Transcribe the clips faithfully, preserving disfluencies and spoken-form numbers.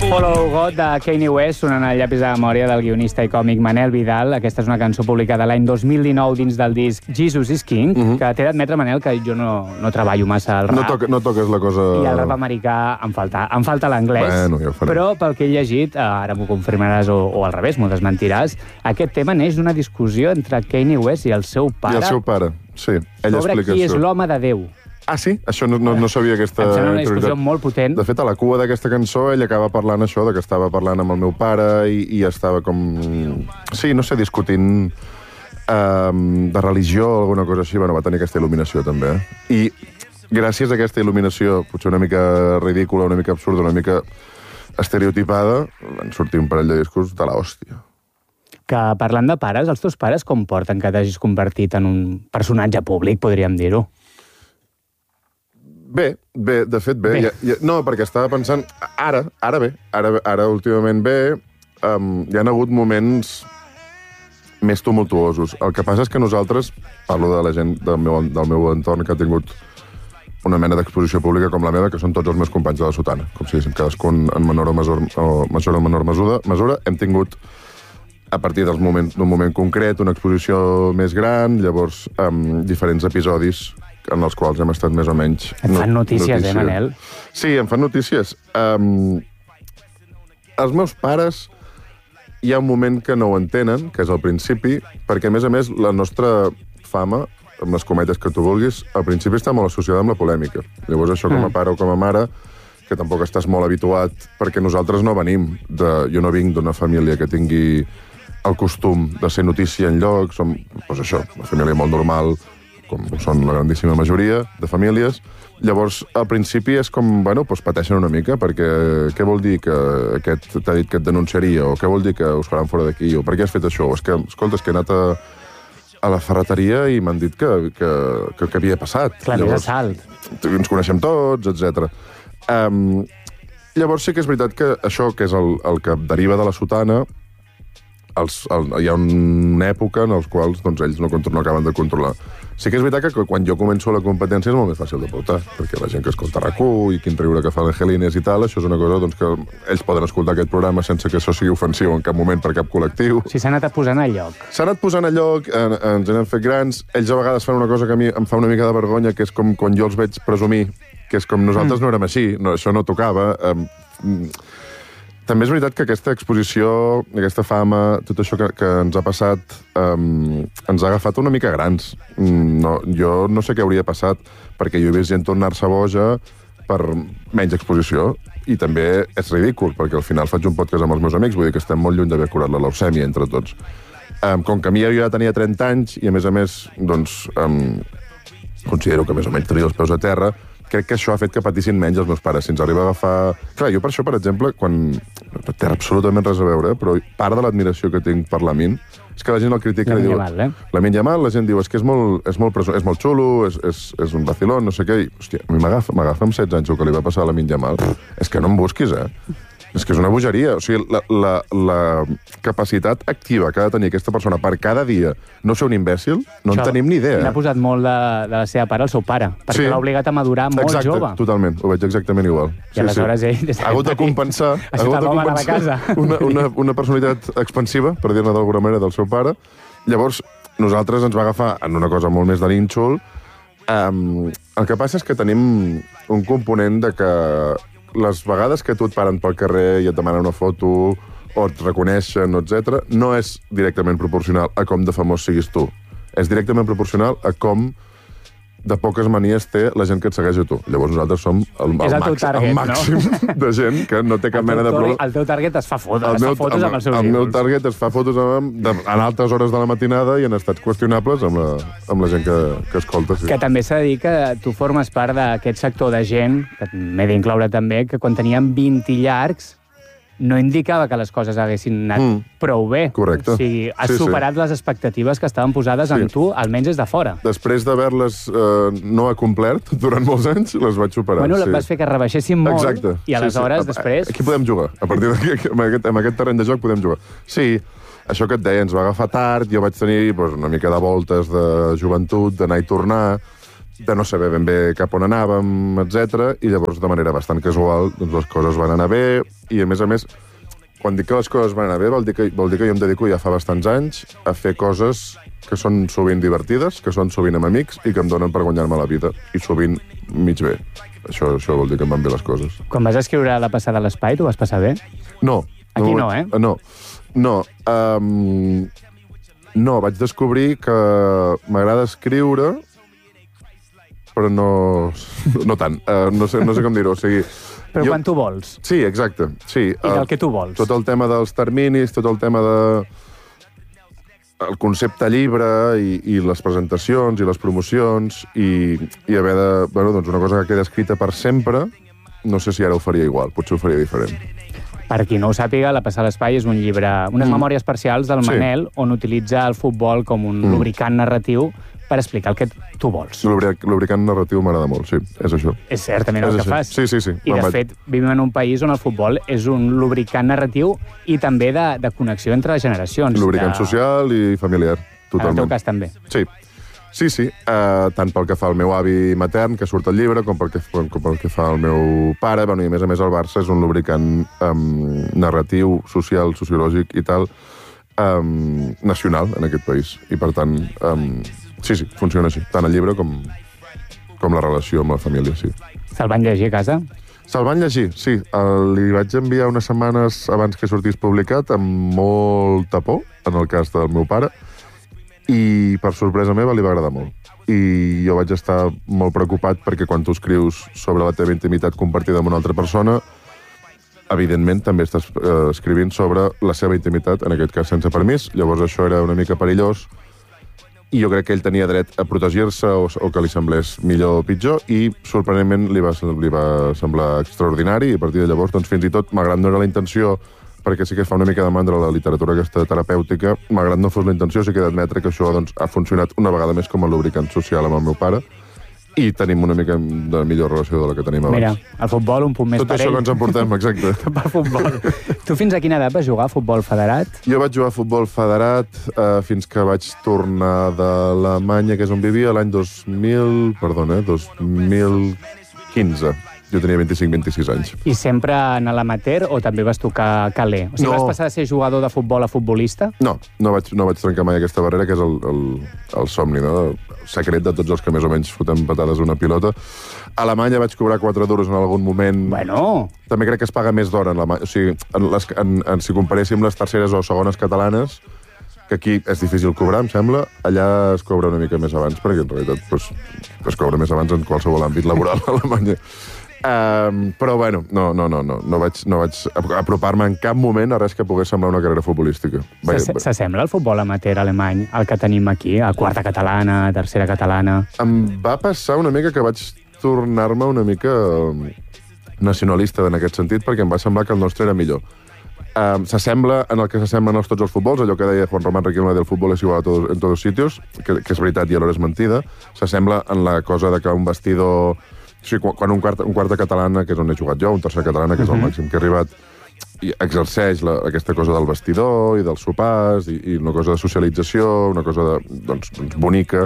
Follow God de Kanye West, sonant al llapis de memòria del guionista i còmic Manel Vidal. Aquesta és una cançó publicada l'any dos mil dinou dins del disc Jesus is King, uh -huh. que t'he d'admetre, Manel, que jo no, no treballo massa al rap. No, toca, no toques la cosa... I el rap americà em falta, em falta l'anglès. Bueno, ja ho faré. Però pel que he llegit, ara m'ho confirmaràs o, o al revés, m'ho desmentiràs, aquest tema neix d'una discussió entre Kanye West i el seu pare. I el seu pare, sí. Ell sobre explica qui és això. l'home de Déu. Ah, sí? Això no, no, no sabia aquesta... Em sembla una discussió molt potent. De fet, a la cua d'aquesta cançó ell acaba parlant això, de que estava parlant amb el meu pare i, i estava com... Sí, no sé, discutint um, de religió o alguna cosa així. Bueno, va tenir aquesta il·luminació, també. I gràcies a aquesta il·luminació, potser una mica ridícula, una mica absurda, una mica estereotipada, van sortir un parell de discos de l'hòstia. Que parlant de pares, els teus pares com porten que t'hagis convertit en un personatge públic, podríem dir-ho? Bé, bé, de fet bé. bé. Ja, ja, no, perquè estava pensant... Ara, ara bé, ara, ara últimament bé, um, hi ha hagut moments més tumultuosos. El que passa és que nosaltres, parlo de la gent del meu, del meu entorn que ha tingut una mena d'exposició pública com la meva, que són tots els meus companys de la sotana, com si diguéssim, cadascun en menor o, major, o major o menor mesura, mesura, hem tingut a partir d'un moment, moment concret, una exposició més gran, llavors um, diferents episodis en els quals hem estat més o menys... Et fan notícies, notícies. eh, Manel? Sí, em fan notícies. Um, els meus pares hi ha un moment que no ho entenen, que és al principi, perquè, a més a més, la nostra fama, amb les cometes que tu vulguis, al principi està molt associada amb la polèmica. Llavors, això com a pare o com a mare, que tampoc estàs molt habituat, perquè nosaltres no venim de... Jo no vinc d'una família que tingui el costum de ser notícia en lloc, som, doncs això, una família molt normal, com són la grandíssima majoria de famílies. Llavors, al principi és com, bueno, doncs pateixen una mica, perquè què vol dir que aquest t'ha dit que et denunciaria, o què vol dir que us faran fora d'aquí, o per què has fet això? O és que, escolta, és que he anat a, a la ferreteria i m'han dit que, que, que, que havia passat. Clar, llavors, més assalt. Ens coneixem tots, etcètera. Um, llavors sí que és veritat que això, que és el, el que deriva de la sotana, els, el, hi ha una època en els quals doncs, ells no, no acaben de controlar. Sí que és veritat que quan jo començo la competència és molt més fàcil de portar, perquè la gent que escolta R A C U i quin riure que fa l'Angelines i tal, això és una cosa doncs, que ells poden escoltar aquest programa sense que això sigui ofensiu en cap moment per cap col·lectiu. O sigui, s'ha anat posant a lloc. S'ha anat posant a lloc, en, ens hem fet grans, ells a vegades fan una cosa que a mi em fa una mica de vergonya, que és com quan jo els veig presumir, que és com nosaltres mm. no érem així, no, això no tocava... Um, També és veritat que aquesta exposició, aquesta fama, tot això que, que ens ha passat, um, ens ha agafat una mica grans. No, jo no sé què hauria passat, perquè jo he vist gent tornar-se boja per menys exposició, i també és ridícul, perquè al final faig un podcast amb els meus amics, vull dir que estem molt lluny d'haver curat la leucèmia entre tots. Um, com que a mi jo ja tenia trenta anys, i a més a més, doncs, um, considero que més o menys tenia els peus a terra, crec que això ha fet que patissin menys els meus pares. Si ens arriba a agafar... Clar, jo per això, per exemple, quan... No té absolutament res a veure, però part de l'admiració que tinc per l'Amin és que la gent el critica i diu... Yamal, eh? L'Amin Yamal, la gent diu, és que és molt, és molt, preso, és molt xulo, és, és, és un vacilón, no sé què... I, hòstia, a mi m'agafa amb setze anys el que li va passar a l'Amin Yamal. És que no em busquis, eh? És que és una bogeria. O sigui, la, la, la capacitat activa que ha de tenir aquesta persona per cada dia no ser un imbècil, no Això en tenim ni idea. L'ha posat molt de, de la seva part al seu pare, perquè Sí. l'ha obligat a madurar molt Exacte, jove. totalment, ho veig exactament igual. I aleshores ell, des Ha hagut de compensar, ha hagut de compensar una, una, una personalitat expansiva, per dir-ne d'alguna manera, del seu pare. Llavors, nosaltres ens va agafar en una cosa molt més de nínxol. Um, el que passa és que tenim un component de que les vegades que tu et paren pel carrer i et demanen una foto o et reconeixen, etcètera, no és directament proporcional a com de famós siguis tu. És directament proporcional a com de poques manies té la gent que et segueix a tu. Llavors nosaltres som el, el, És el teu màxim, target, el màxim no? de gent que no té cap mena de problema. El teu target es fa fotos, El es meu, fa fotos amb els seus el meu ídols. target es fa fotos amb, de, en altes hores de la matinada i en estats qüestionables amb la, amb la gent que, que escolta. Sí. Que també s'ha de dir que tu formes part d'aquest sector de gent, que m'he d'incloure també, que quan teníem vint llargs no indicava que les coses haguessin anat mm. prou bé. Correcte. O sigui, has Sí, sí. superat les expectatives que estaven posades en Sí. tu, almenys des de fora. Després d'haver-les eh, no acomplert durant molts anys, les vaig superar. Bueno, sí. vas fer que rebaixessin molt, Exacte. i aleshores, sí, sí. després... Aquí podem jugar. A partir d'aquí, amb, aquest, amb aquest terreny de joc, podem jugar. Sí, això que et deia, ens va agafar tard, jo vaig tenir doncs, una mica de voltes de joventut, d'anar i tornar, de no saber ben bé cap on anàvem, etcètera. I llavors, de manera bastant casual, doncs les coses van anar bé, i a més a més, quan dic que les coses van anar bé, vol dir que, vol dir que jo em dedico ja fa bastants anys a fer coses que són sovint divertides, que són sovint amb amics i que em donen per guanyar-me la vida, i sovint mig bé. Això, això vol dir que em van bé les coses. Quan vas escriure La passada a l'espai, t'ho vas passar bé? No. Aquí no, no, eh? No. No. Um, no, vaig descobrir que m'agrada escriure, però no, no tant. Uh, no, sé, no sé com dir-ho. O sigui, però jo... quan tu vols. Sí, exacte. Sí. I del que tu vols. Tot el tema dels terminis, tot el tema de... el concepte llibre i, i les presentacions i les promocions i, i haver de... Bueno, doncs una cosa que queda escrita per sempre, no sé si ara ho faria igual, potser ho faria diferent. Per qui no ho sàpiga, La passada a l'espai és un llibre, unes mm. memòries parcials del sí. Manel, on utilitza el futbol com un mm. lubricant narratiu per explicar el que tu vols. Lubricant narratiu m'agrada molt, sí, és això. És certament el és que així. fas. Sí, sí, sí. I, de vaig... fet, vivim en un país on el futbol és un lubricant narratiu i també de, de connexió entre generacions. Lubricant de... social i familiar, totalment. En el teu cas, també. Sí. Sí, sí, uh, tant pel que fa al meu avi matern, que surt al llibre, com pel que, com pel que fa al meu pare. Bueno, i a més a més el Barça és un lubricant um, narratiu, social, sociològic i tal, um, nacional en aquest país. I per tant, um, sí, sí, funciona així. Tant el llibre com, com la relació amb la família, sí. Se'l van llegir a casa? Se'l van llegir, sí. El, li vaig enviar unes setmanes abans que sortís publicat, amb molta por, en el cas del meu pare, i per sorpresa meva li va agradar molt. I jo vaig estar molt preocupat perquè quan tu escrius sobre la teva intimitat compartida amb una altra persona, evidentment també estàs eh, escrivint sobre la seva intimitat, en aquest cas sense permís. Llavors això era una mica perillós i jo crec que ell tenia dret a protegir-se o, o que li semblés millor o pitjor, i sorprenentment li va, li va semblar extraordinari, i a partir de llavors, doncs, fins i tot, malgrat no era la intenció, perquè sí que es fa una mica de mandra la literatura aquesta terapèutica, malgrat no fos la intenció, sí que he d'admetre que això doncs, ha funcionat una vegada més com a lubricant social amb el meu pare, i tenim una mica de millor relació de la que tenim abans. Mira, el futbol un punt més Tot per això ell. que ens emportem, exacte. Per futbol. Tu fins a quina edat vas jugar a futbol federat? Jo vaig jugar a futbol federat eh, fins que vaig tornar d'Alemanya, que és on vivia, l'any dos mil... Perdona, eh, dos mil quinze. Jo tenia vint-i-cinc vint-i-sis anys. I sempre en l'amateur o també vas tocar calé? O sigui, No. vas passar de ser jugador de futbol a futbolista? No, no vaig, no vaig trencar mai aquesta barrera, que és el, el, el somni, no? El secret de tots els que més o menys fotem patades a una pilota. A Alemanya vaig cobrar quatre duros en algun moment. Bueno... També crec que es paga més d'hora en Alemanya. O sigui, en les, en, en, si comparéssim les terceres o segones catalanes, que aquí és difícil cobrar, em sembla, allà es cobra una mica més abans, perquè en realitat pues, es cobra més abans en qualsevol àmbit laboral a Alemanya. Um, però, bueno, no, no, no, no, no vaig, no vaig apropar-me en cap moment a res que pogués semblar una carrera futbolística. S'assembla el futbol amateur alemany al que tenim aquí, a quarta catalana, a tercera catalana? Em va passar una mica que vaig tornar-me una mica nacionalista en aquest sentit, perquè em va semblar que el nostre era millor. Um, s'assembla en el que s'assemblen els tots els futbols, allò que deia Juan Román Riquelme del futbol és igual a todos, en tots els sitios, que, que és veritat i alhora és mentida. S'assembla en la cosa de que un vestidor... O sigui, quan un quart, un quart catalana, que és on he jugat jo, un tercer catalana, que és el màxim que he arribat, i exerceix la, aquesta cosa del vestidor i dels sopars, i, i una cosa de socialització, una cosa de, doncs, doncs, bonica.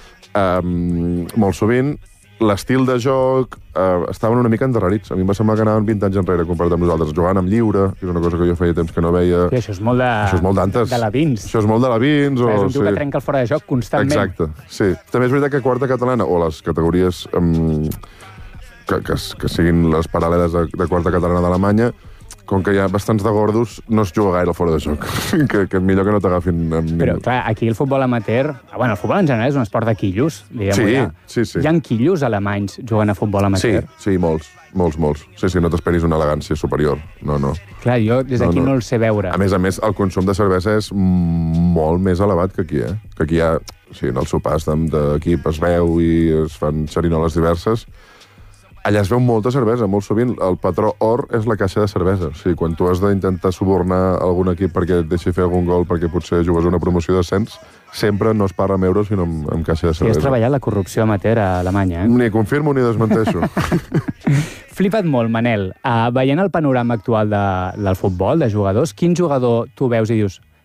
Um, molt sovint, l'estil de joc uh, estaven una mica endarrerits. A mi em va semblar que anaven vint anys enrere comparat amb nosaltres, jugant amb lliure, que és una cosa que jo feia temps que no veia. Sí, això és molt de... Això és molt d'antes. De labins. Això és molt de labins. O, és un tio sí. que trenca el fora de joc constantment. Exacte, sí. També és veritat que quarta catalana, o les categories um, que, que, que siguin les paral·leles de, de quarta catalana d'Alemanya, com que hi ha bastants de gordos, no es juga gaire al fora de joc. que, que millor que no t'agafin... Amb... Però, clar, aquí el futbol amateur... Bueno, el futbol en general és un esport de quillos, diguem-ho sí, ja. Sí, sí. Hi ha quillos alemanys jugant a futbol amateur? Sí, sí, molts, molts, molts. Sí, sí, no t'esperis una elegància superior. No, no. Clar, jo des d'aquí no, no. no el sé veure. A més a més, el consum de cervesa és molt més elevat que aquí, eh? Que aquí hi ha... O sigui, en els sopars d'equip es veu i es fan xerinoles diverses. Allà es veu molta cervesa, molt sovint. El patró or és la caixa de cervesa. O sigui, quan tu has d'intentar subornar algun equip perquè et deixi fer algun gol perquè potser jugues una promoció d'ascens, sempre no es parla amb euros, sinó amb, amb caixa de cervesa. Sí, has treballat la corrupció amateur a Alemanya, eh? Ni confirmo ni desmenteixo. Flipa't molt, Manel. Uh, veient el panorama actual de, del futbol, de jugadors, quin jugador tu veus i dius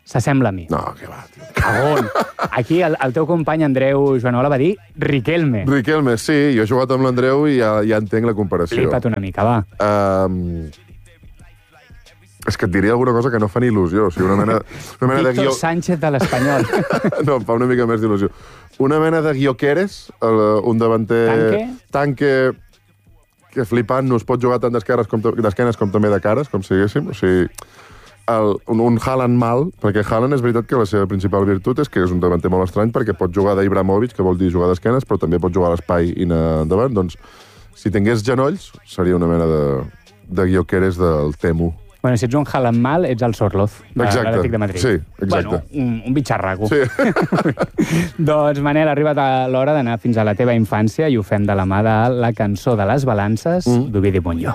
s'assembla a mi. No, què va, tio. Cagón. Aquí el, el teu company Andreu Joanola va dir Riquelme. Riquelme, sí, jo he jugat amb l'Andreu i ja, ja entenc la comparació. Flipa't una mica, va. Um, és que et diria alguna cosa que no fa ni il·lusió. O sigui, una mena, una mena de Víctor guió... Sánchez de l'Espanyol. No, em fa una mica més d'il·lusió. Una mena de guioqueres, un davanter... Tanque? Tanque, que flipant, no es pot jugar tant d'esquenes com, d'esquenes com també de cares, com si diguéssim. O sigui, el, un, un Haaland mal, perquè Haaland és veritat que la seva principal virtut és que és un davanter molt estrany, perquè pot jugar d'Ibrahimovic, que vol dir jugar d'esquenes, però també pot jugar a l'espai i anar endavant. Doncs, si tingués genolls, seria una mena de, de guioqueres del Temu. Bueno, si ets un Haaland mal, ets el Sorloz, de l'Atlètic de Madrid. Sí, exacte. Bueno, un, un bitxarraco. Sí. Doncs, Manel, ha arribat l'hora d'anar fins a la teva infància i ho fem de la mà de la cançó de les balances mm. d'Ovidi Montllor.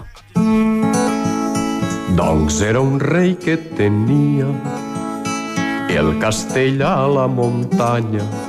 Doncs era un rei que tenia el castell a la muntanya